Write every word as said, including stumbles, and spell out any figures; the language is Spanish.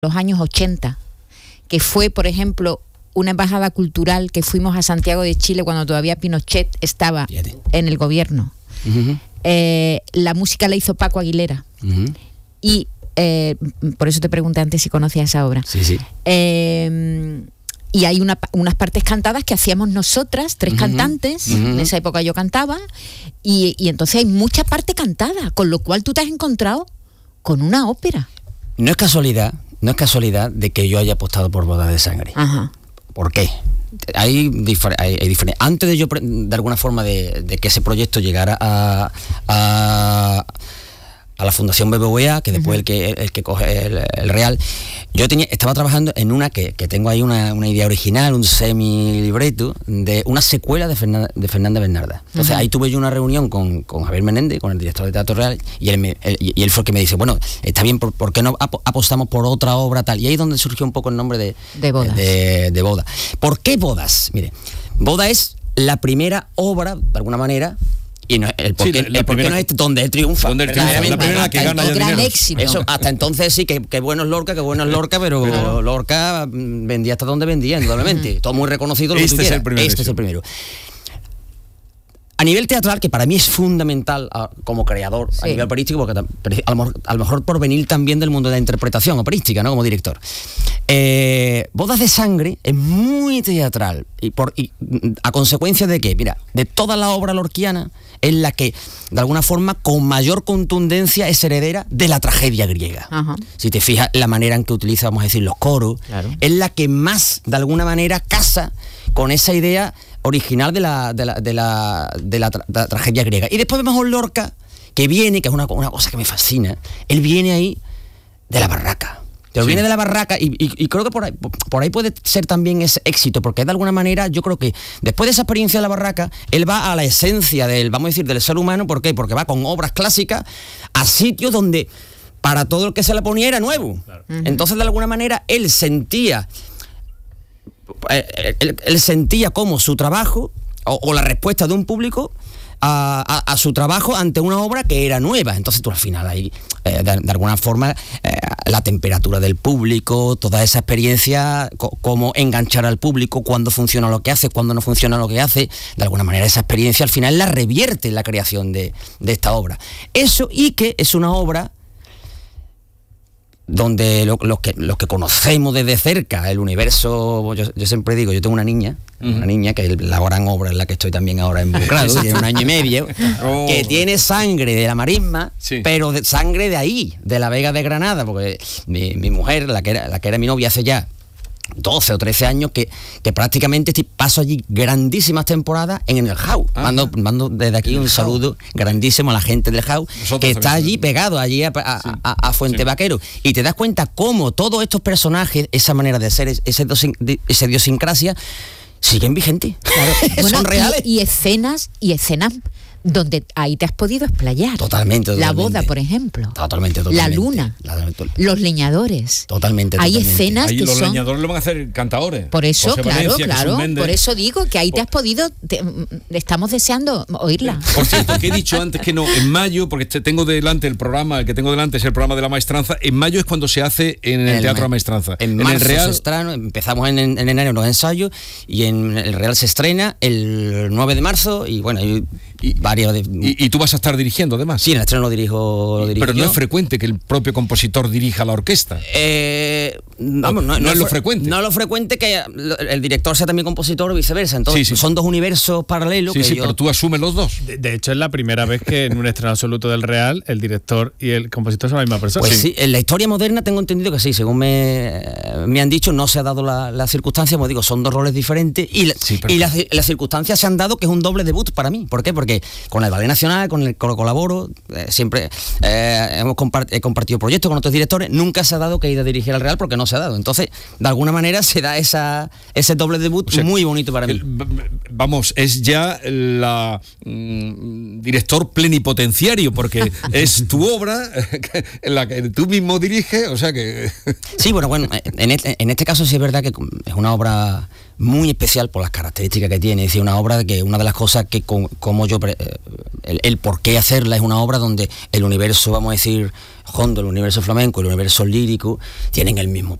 los años ochenta, que fue, por ejemplo, una embajada cultural que fuimos a Santiago de Chile cuando todavía Pinochet estaba Fíjate. en el gobierno. Uh-huh. Eh, la música la hizo Paco Aguilera. Uh-huh. Y eh, por eso te pregunté antes si conocías esa obra. Sí, sí. Eh, y hay una, unas partes cantadas que hacíamos nosotras, tres uh-huh. cantantes. Uh-huh. En esa época yo cantaba. Y, y entonces hay mucha parte cantada, con lo cual tú te has encontrado con una ópera. No es casualidad, no es casualidad de que yo haya apostado por Bodas de Sangre. Ajá. ¿Por qué? Hay, difer- hay, hay diferentes. Antes de yo, de alguna forma, de, de que ese proyecto llegara a, a, a la Fundación B B V A, que después uh-huh. el que el que coge el, el Real, yo tenía, estaba trabajando en una que, que tengo ahí una, una idea original, un semi-libreto, de una secuela de Fernanda, de Fernanda Bernarda. Entonces uh-huh. ahí tuve yo una reunión con, con Javier Menéndez, con el director de Teatro Real, y él, me, él, y él fue el que me dice, bueno, está bien, ¿por, ¿por qué no ap- apostamos por otra obra tal? Y ahí es donde surgió un poco el nombre de, de Bodas. De, de Boda. ¿Por qué Bodas? Mire, Boda es la primera obra, de alguna manera, y no, el por qué, sí, el por qué no es donde él triunfa. Donde él triunfa, la primera que gana ya dinero. Éxito. Eso, hasta entonces sí, que, que bueno es Lorca, que bueno es Lorca, pero claro. Lorca vendía hasta donde vendía, indudablemente. Todo muy reconocido. Lo este que es el primero. Este es el primero. A nivel teatral, que para mí es fundamental uh, como creador, sí. a nivel operístico, porque a lo, mejor, a lo mejor por venir también del mundo de la interpretación operística, ¿no? Como director. Eh, Bodas de Sangre es muy teatral, y, por, y a consecuencia de que, mira, de toda la obra lorquiana, es la que, de alguna forma, con mayor contundencia es heredera de la tragedia griega. Ajá. Si te fijas, la manera en que utiliza, vamos a decir, los coros, claro. es la que más, de alguna manera, casa con esa idea original de la, de la, de la, de la, tra- de la tragedia griega. Y después vemos a Lorca, que viene, que es una, una cosa que me fascina, él viene ahí de la barraca. Pero sí. viene de la barraca y, y, y creo que por ahí, por ahí puede ser también ese éxito, porque de alguna manera yo creo que después de esa experiencia de la barraca, él va a la esencia del, vamos a decir, del ser humano. ¿Por qué? Porque va con obras clásicas a sitios donde para todo el que se la ponía era nuevo. Claro. Uh-huh. Entonces, de alguna manera, él sentía... Él, él sentía como su trabajo o, o la respuesta de un público a, a, a su trabajo ante una obra que era nueva. Entonces tú al final ahí eh, de, de alguna forma eh, la temperatura del público, toda esa experiencia, co- cómo enganchar al público, cuándo funciona lo que hace, cuándo no funciona lo que hace, de alguna manera esa experiencia al final la revierte en la creación de, de esta obra. Eso, y que es una obra donde lo, los, que, los que conocemos desde cerca el universo, yo, yo siempre digo, yo tengo una niña, uh-huh. una niña que es la gran obra en la que estoy también ahora involucrado, tiene un año y medio, oh. que tiene sangre de la marisma, sí. pero de, sangre de ahí, de la Vega de Granada, porque mi, mi mujer, la que, era, la que era mi novia hace ya doce o trece años, que, que prácticamente paso allí grandísimas temporadas en el Jau. Ah, mando, mando desde aquí un saludo grandísimo a la gente del Jau, Nosotros que está allí pegado, allí a, a, sí. a, a Fuente sí. Vaquero. Y te das cuenta cómo todos estos personajes, esa manera de ser, ese, esa idiosincrasia, siguen vigentes. Claro. Bueno, son reales. Y, y escenas, y escenas donde ahí te has podido explayar. Totalmente, totalmente. La boda, por ejemplo. Totalmente, totalmente. La luna. La, los leñadores. Totalmente, Hay totalmente. escenas ahí que los son... leñadores lo van a hacer cantadores. Por eso, José claro, Valencia, claro. Méndez. Por eso digo que ahí te has podido... Te, estamos deseando oírla. Por cierto, que he dicho antes que no, en mayo, porque tengo delante el programa, el que tengo delante es el programa de La Maestranza, en mayo es cuando se hace en el, en el Teatro La Maestranza. En, en marzo el Real se estrena, empezamos en, en enero los ensayos, y en el Real se estrena el nueve de marzo, y bueno, y, y varios... De, y, y tú vas a estar dirigiendo además. Sí, en el estreno lo dirijo, lo dirijo Pero no yo. es frecuente que el propio compositor dirija la orquesta. Eh, vamos, no, no, no, no es lo fre- frecuente. No es lo frecuente que el director sea también compositor o viceversa. Entonces sí, sí. son dos universos paralelos. Sí, que sí, yo... pero tú asumes los dos. De, de hecho, es la primera vez que en un estreno absoluto del Real, el director y el compositor son la misma persona. Pues sí, sí en la historia moderna tengo entendido que sí, según me, me han dicho, no se ha dado la, la circunstancia, como digo, son dos roles diferentes, y, la, sí, y las, las circunstancias se han dado que es un doble debut para mí. ¿Por qué? Porque con el Ballet Nacional, con el con colaboro, eh, siempre eh, hemos compart- he compartido proyectos con otros directores, nunca se ha dado que he ido a dirigir al Real porque no se ha dado. Entonces, de alguna manera se da esa ese doble debut, o sea, muy bonito para mí. El, vamos, es ya la mm, director plenipotenciario, porque es tu obra en la que tú mismo diriges, o sea que... Sí, bueno, bueno, en este, en este caso sí es verdad que es una obra muy especial por las características que tiene. Es decir, una obra que una de las cosas que con, como yo el, el por qué hacerla es una obra donde el universo, vamos a decir, hondo, el universo flamenco, el universo lírico tienen el mismo